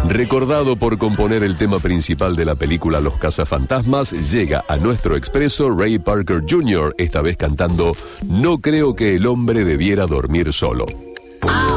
Recordado por componer el tema principal de la película Los Cazafantasmas, llega a nuestro expreso Ray Parker Jr., esta vez cantando No creo que el hombre debiera dormir solo.